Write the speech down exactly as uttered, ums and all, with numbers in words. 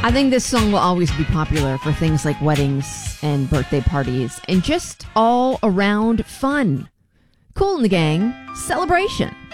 I think this song will always be popular for things like weddings and birthday parties and just all around fun. Kool and the Gang, Celebration.